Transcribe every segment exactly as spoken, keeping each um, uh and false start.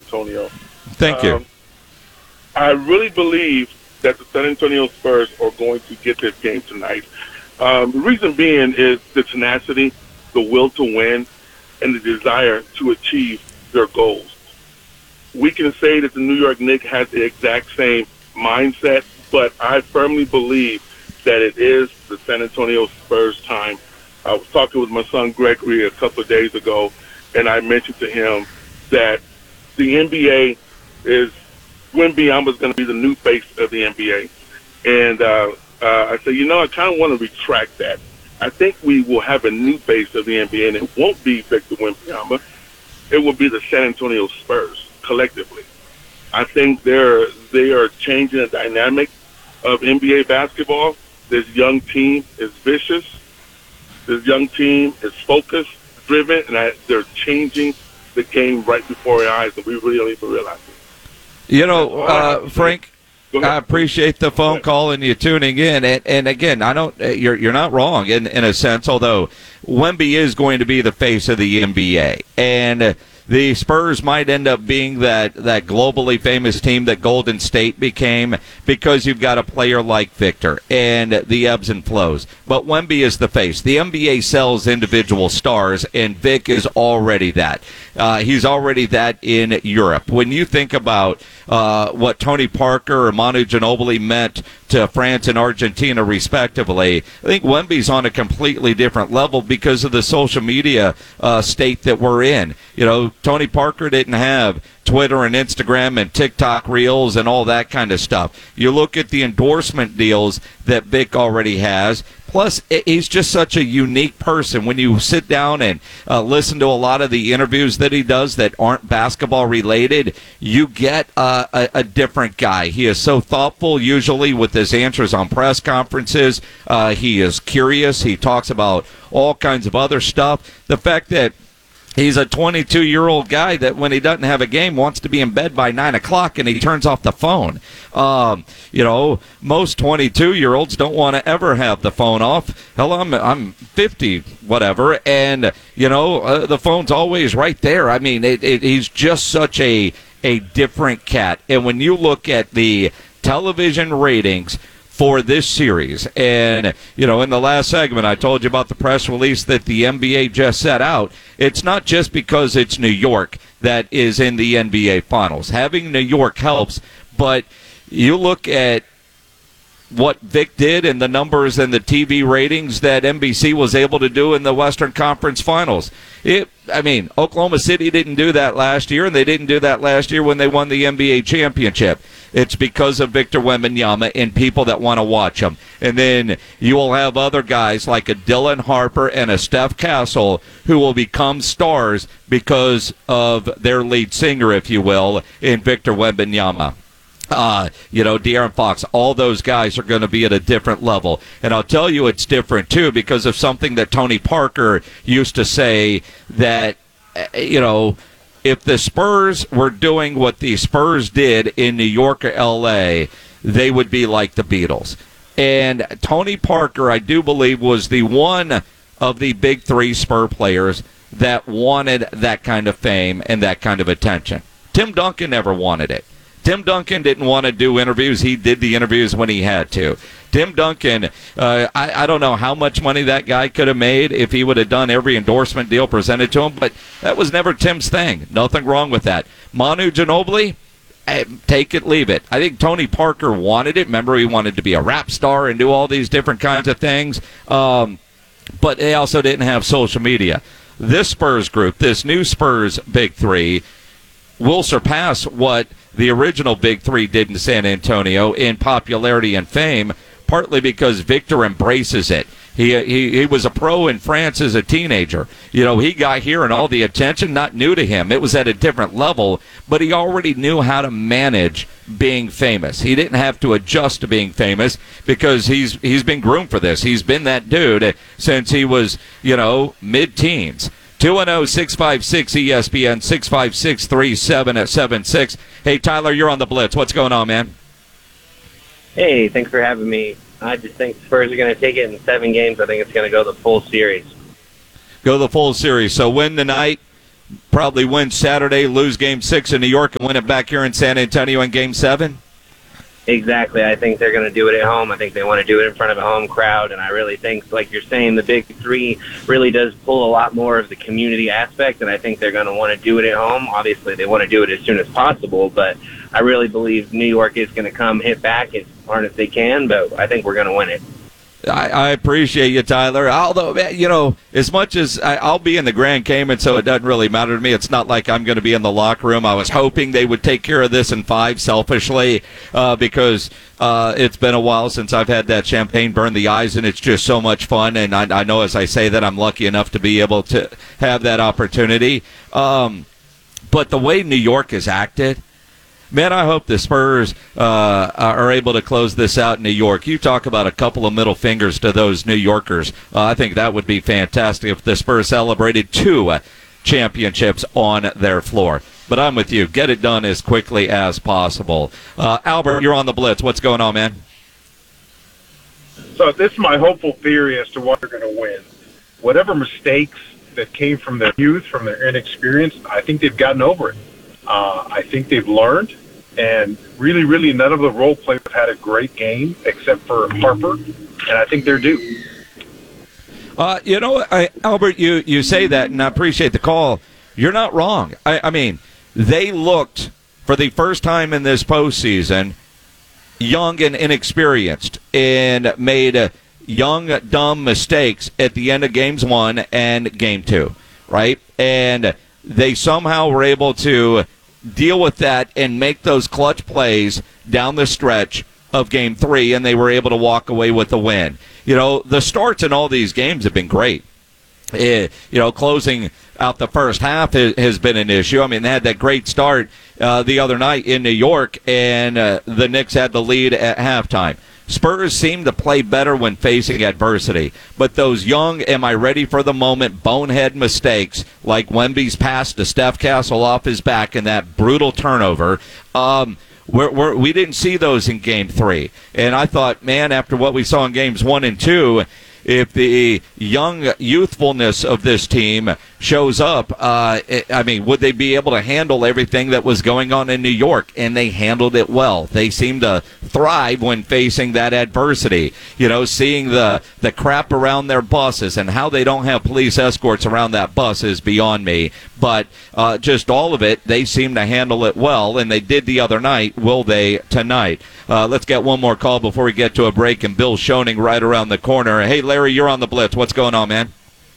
Antonio. Thank you. Um, I really believe that the San Antonio Spurs are going to get this game tonight. Um, the reason being is the tenacity, the will to win, and the desire to achieve their goals. We can say that the New York Knicks has the exact same mindset, but I firmly believe that it is the San Antonio Spurs time. I was talking with my son Gregory a couple of days ago, and I mentioned to him that the N B A is, Wembanyama is going to be the new face of the N B A. And uh, uh, I said, you know, I kind of want to retract that. I think we will have a new face of the N B A, and it won't be Victor Wembanyama. It will be the San Antonio Spurs collectively. I think they're they are changing the dynamic of N B A basketball. This young team is vicious. This young team is focused, driven, and I, they're changing the game right before our eyes, and we really don't even realize it. You know, uh, Frank, I appreciate the phone call and you tuning in. And, and again, I don't. You're you're not wrong in in a sense. Although Wemby is going to be the face of the N B A, and the Spurs might end up being that, that globally famous team that Golden State became because you've got a player like Victor and the ebbs and flows. But Wemby is the face. The N B A sells individual stars, and Vic is already that. Uh, he's already that in Europe. When you think about uh, what Tony Parker or Manu Ginobili meant to France and Argentina, respectively, I think Wemby's on a completely different level because of the social media uh, state that we're in. You know, Tony Parker didn't have Twitter and Instagram and TikTok reels and all that kind of stuff. You look at the endorsement deals that Vic already has. Plus, he's just such a unique person. When you sit down and uh, listen to a lot of the interviews that he does that aren't basketball related, you get uh, a, a different guy. He is so thoughtful, usually with his answers on press conferences. Uh, he is curious. He talks about all kinds of other stuff. The fact that he's a twenty-two-year-old guy that when he doesn't have a game wants to be in bed by nine o'clock and he turns off the phone. Um, you know, most twenty-two-year-olds don't want to ever have the phone off. Hell, I'm, I'm fifty, whatever, and, you know, uh, the phone's always right there. I mean, it, it, he's just such a, a different cat. And when you look at the television ratings for this series. And, you know, in the last segment, I told you about the press release that the N B A just set out. It's not just because it's New York that is in the N B A Finals. Having New York helps, but you look at what Vic did and the numbers and the T V ratings that N B C was able to do in the Western Conference Finals. It, I mean, Oklahoma City didn't do that last year, and they didn't do that last year when they won the N B A championship. It's because of Victor Wembanyama and people that want to watch him. And then you will have other guys like a Dylan Harper and a Steph Castle who will become stars because of their lead singer, if you will, in Victor Wembanyama. Uh, you know, De'Aaron Fox, all those guys are going to be at a different level. And I'll tell you it's different, too, because of something that Tony Parker used to say that, you know, if the Spurs were doing what the Spurs did in New York or L A, they would be like the Beatles. And Tony Parker, I do believe, was the one of the big three Spur players that wanted that kind of fame and that kind of attention. Tim Duncan never wanted it. Tim Duncan didn't want to do interviews. He did the interviews when he had to. Tim Duncan, uh, I, I don't know how much money that guy could have made if he would have done every endorsement deal presented to him, but that was never Tim's thing. Nothing wrong with that. Manu Ginobili, eh, take it, leave it. I think Tony Parker wanted it. Remember, he wanted to be a rap star and do all these different kinds of things, um, but they also didn't have social media. This Spurs group, this new Spurs Big Three, will surpass what the original Big Three did in San Antonio in popularity and fame, partly because Victor embraces it. He, he he was a pro in France as a teenager. You know, he got here and all the attention, not new to him. It was at a different level, but he already knew how to manage being famous. He didn't have to adjust to being famous because he's he's been groomed for this. He's been that dude since he was, you know, mid-teens. two one zero, six five six, E S P N, six five six, three seven seven six. Hey, Tyler, you're on the Blitz. What's going on, man? Hey, thanks for having me. I just think Spurs are going to take it in seven games. I think it's going to go the full series. Go the full series. So win tonight, probably win Saturday, lose Game Six in New York, and win it back here in San Antonio in Game Seven? Exactly. I think they're going to do it at home. I think they want to do it in front of a home crowd, and I really think, like you're saying, the Big Three really does pull a lot more of the community aspect, and I think they're going to want to do it at home. Obviously, they want to do it as soon as possible, but I really believe New York is going to come hit back as hard as they can, but I think we're going to win it. I, I appreciate you, Tyler. Although, you know, as much as I, I'll be in the Grand Cayman, so it doesn't really matter to me. It's not like I'm going to be in the locker room. I was hoping they would take care of this in five, selfishly, uh, because uh, it's been a while since I've had that champagne burn the eyes, and it's just so much fun. And I, I know as I say that, I'm lucky enough to be able to have that opportunity. Um, but the way New York has acted, man, I hope the Spurs uh, are able to close this out in New York. You talk about a couple of middle fingers to those New Yorkers. Uh, I think that would be fantastic if the Spurs celebrated two uh, championships on their floor. But I'm with you. Get it done as quickly as possible. Uh, Albert, you're on the Blitz. What's going on, man? So this is my hopeful theory as to what they're going to win. Whatever mistakes that came from their youth, from their inexperience, I think they've gotten over it. Uh, I think they've learned, and really, really none of the role players have had a great game except for Harper, and I think they're due. Uh, you know, I, Albert, you, you say that, and I appreciate the call. You're not wrong. I, I mean, they looked, for the first time in this postseason, young and inexperienced, and made uh, young, dumb mistakes at the end of games one and game two, right? And they somehow were able to deal with that and make those clutch plays down the stretch of game three, and they were able to walk away with the win. You know, the starts in all these games have been great. It, you know, closing out the first half has, has been an issue. I mean, they had that great start uh, the other night in New York, and uh, the Knicks had the lead at halftime. Spurs seem to play better when facing adversity, but those young, am I ready for the moment, bonehead mistakes, like Wemby's pass to Steph Castle off his back and that brutal turnover, um, we're, we're, we didn't see those in Game three. And I thought, man, after what we saw in Games one and two, if the young youthfulness of this team shows up, uh, I mean, would they be able to handle everything that was going on in New York? And they handled it well. They seem to thrive when facing that adversity. You know, seeing the, the crap around their buses and how they don't have police escorts around that bus is beyond me. But uh, just all of it, they seem to handle it well, and they did the other night. Will they tonight? Uh, let's get one more call before we get to a break, and Bill Schoening right around the corner. Hey, Larry, you're on the Blitz. What's going on, man?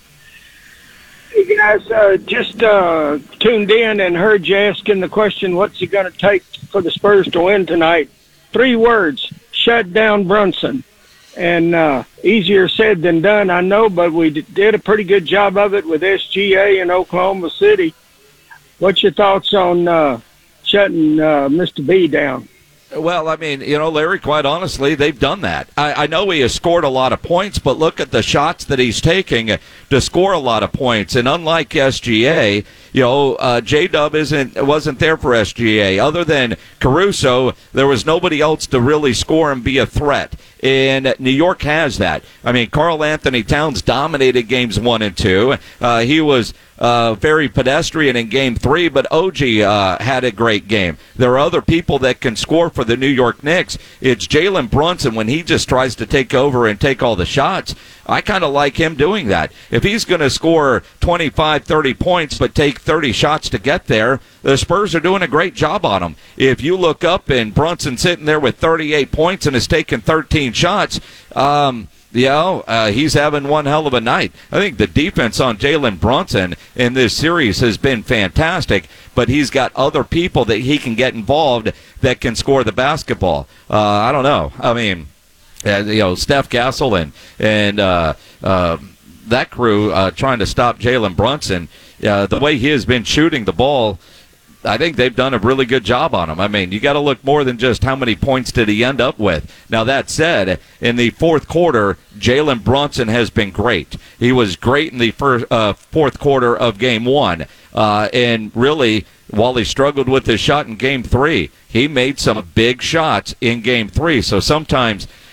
Hey, guys, uh, just uh, tuned in and heard you asking the question, what's it going to take for the Spurs to win tonight? Three words, shut down Brunson. And uh, easier said than done, I know, but we d- did a pretty good job of it with S G A in Oklahoma City. What's your thoughts on uh, shutting uh, Mister B down? Well, I mean, you know, Larry, quite honestly, they've done that. I, I know he has scored a lot of points, but look at the shots that he's taking to score a lot of points. And unlike S G A, you know, uh, J-Dub isn't, wasn't there for S G A. Other than Caruso, there was nobody else to really score and be a threat. And New York has that. I mean, Karl Anthony Towns dominated games one and two. Uh, he was uh, very pedestrian in game three, but O G uh, had a great game. There are other people that can score for the New York Knicks. It's Jalen Brunson when he just tries to take over and take all the shots. I kind of like him doing that. If he's going to score twenty-five, thirty points but take thirty shots to get there, the Spurs are doing a great job on him. If you look up and Brunson's sitting there with thirty-eight points and is taking thirteen shots, um, you know, uh, he's having one hell of a night. I think the defense on Jalen Brunson in this series has been fantastic, but he's got other people that he can get involved that can score the basketball. Uh, I don't know. I mean, uh, you know, Steph Castle and, and uh, uh, that crew uh, trying to stop Jalen Brunson, uh, the way he has been shooting the ball, I think they've done a really good job on him. I mean, you got to look more than just how many points did he end up with. Now, that said, in the fourth quarter, Jalen Brunson has been great. He was great in the first, uh, fourth quarter of game one. Uh, and really, while he struggled with his shot in game three, he made some big shots in game three. So sometimes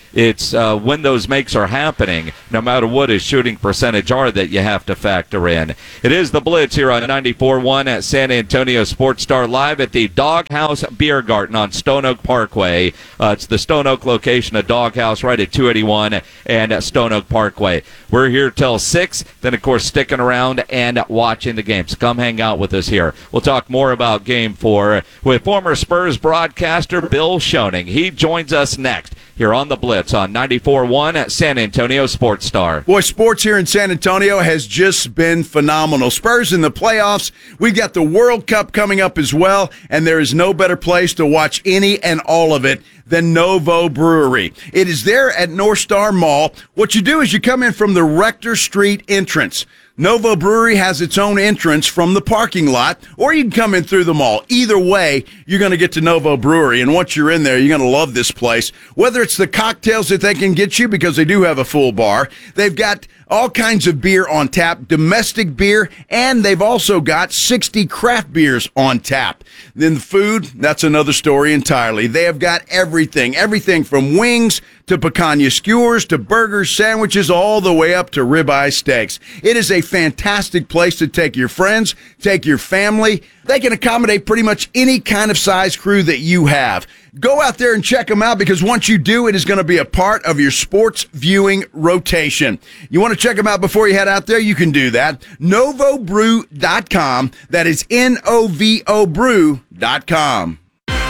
It's uh, when those makes are happening, no matter what his shooting percentage are, that you have to factor in. It is the Blitz here on ninety-four point one at San Antonio Sports Star, live at the Doghouse Beer Garden on Stone Oak Parkway. Uh, it's the Stone Oak location of Doghouse right at two eighty-one and Stone Oak Parkway. We're here till six, then, of course, sticking around and watching the games. Come hang out with us here. We'll talk more about Game four with former Spurs broadcaster Bill Schoening. He joins us next here on the Blitz on ninety-four point one at San Antonio Sports Star. Boy, sports here in San Antonio has just been phenomenal. Spurs in the playoffs. We've got the World Cup coming up as well, and there is no better place to watch any and all of it than Novo Brewery. It is there at North Star Mall. What you do is you come in from the Rector Street entrance. Novo Brewery has its own entrance from the parking lot, or you can come in through the mall. Either way, you're going to get to Novo Brewery, and once you're in there, you're going to love this place. Whether it's the cocktails that they can get you, because they do have a full bar, they've got all kinds of beer on tap, domestic beer, and they've also got sixty craft beers on tap. Then the food, that's another story entirely. They have got everything, everything from wings to picanha skewers to burgers, sandwiches, all the way up to ribeye steaks. It is a fantastic place to take your friends, take your family. They can accommodate pretty much any kind of size crew that you have. Go out there and check them out, because once you do, it is going to be a part of your sports viewing rotation. You want to check them out before you head out there? You can do that. Novo Brew dot com. That is N O V O Brew dot com.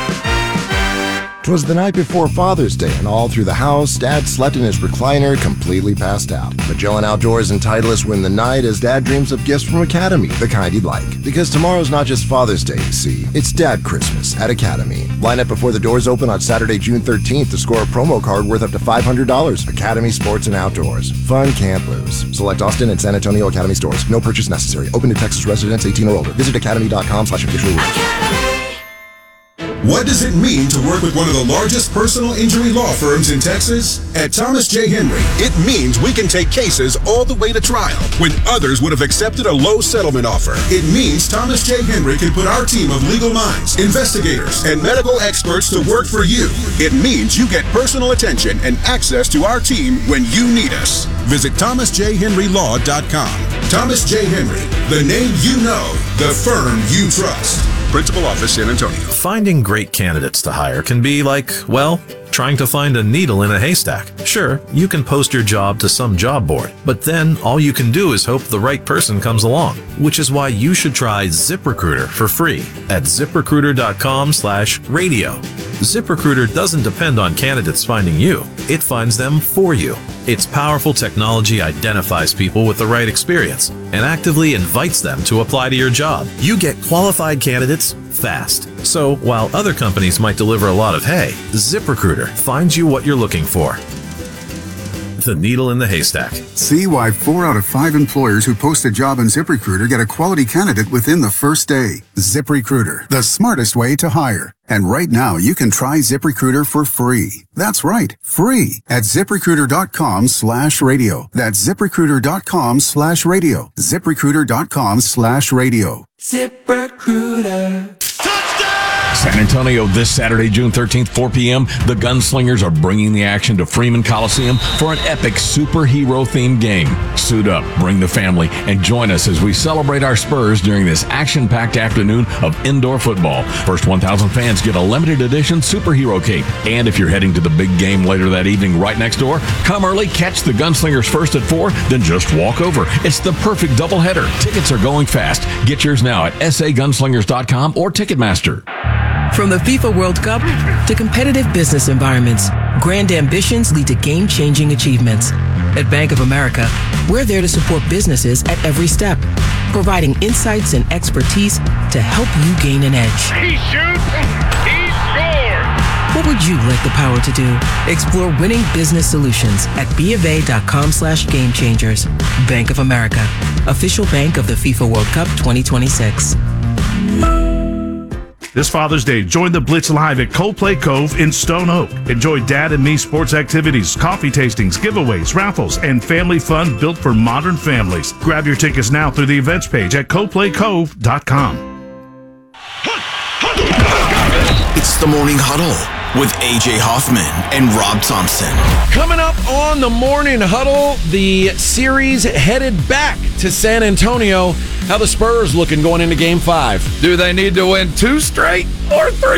'Twas the night before Father's Day, and all through the house, Dad slept in his recliner, completely passed out. Magellan Outdoors and Titleist win the night as Dad dreams of gifts from Academy, the kind he'd like. Because tomorrow's not just Father's Day, you see. It's Dad Christmas at Academy. Line up before the doors open on Saturday, June thirteenth to score a promo card worth up to five hundred dollars. Academy Sports and Outdoors. Fun can't lose. Select Austin and San Antonio Academy stores. No purchase necessary. Open to Texas residents eighteen or older. Visit academy dot com slash official rules. What does it mean to work with one of the largest personal injury law firms in Texas? At Thomas J. Henry, it means we can take cases all the way to trial when others would have accepted a low settlement offer. It means Thomas J. Henry can put our team of legal minds, investigators, and medical experts to work for you. It means you get personal attention and access to our team when you need us. Visit thomas j henry law dot com. Thomas J. Henry, the name you know, the firm you trust. Principal Office, San Antonio. Finding great candidates to hire can be like, well, trying to find a needle in a haystack. Sure, you can post your job to some job board, but then all you can do is hope the right person comes along, which is why you should try ZipRecruiter for free at zip recruiter dot com slash radio. ZipRecruiter doesn't depend on candidates finding you. It finds them for you. Its powerful technology identifies people with the right experience and actively invites them to apply to your job. You get qualified candidates fast. So while other companies might deliver a lot of hay, ZipRecruiter finds you what you're looking for. The needle in the haystack. See why four out of five employers who post a job on ZipRecruiter get a quality candidate within the first day. ZipRecruiter, the smartest way to hire. And right now, you can try ZipRecruiter for free. That's right, free at zip recruiter dot com slash radio. That's zip recruiter dot com slash radio. zip recruiter dot com slash radio. ZipRecruiter. San Antonio this Saturday, June thirteenth, four p.m. The Gunslingers are bringing the action to Freeman Coliseum for an epic superhero-themed game. Suit up, bring the family, and join us as we celebrate our Spurs during this action-packed afternoon of indoor football. First one thousand fans get a limited edition superhero cape. And if you're heading to the big game later that evening right next door, come early, catch the Gunslingers first at four, then just walk over. It's the perfect doubleheader. Tickets are going fast. Get yours now at s a gunslingers dot com or Ticketmaster. From the FIFA World Cup to competitive business environments, grand ambitions lead to game-changing achievements. At Bank of America, we're there to support businesses at every step, providing insights and expertise to help you gain an edge. He shoots, he scores! What would you like the power to do? Explore winning business solutions at BofA.com slash game changers. Bank of America, official bank of the FIFA World Cup twenty twenty-six. This Father's Day, join the Blitz live at Coldplay Cove in Stone Oak. Enjoy Dad and Me sports activities, coffee tastings, giveaways, raffles, and family fun built for modern families. Grab your tickets now through the events page at coldplay cove dot com. It's the Morning Huddle with A J Hoffman and Rob Thompson. Coming up on the Morning Huddle, the series headed back to San Antonio. How the Spurs looking going into Game five? Do they need to win two straight or three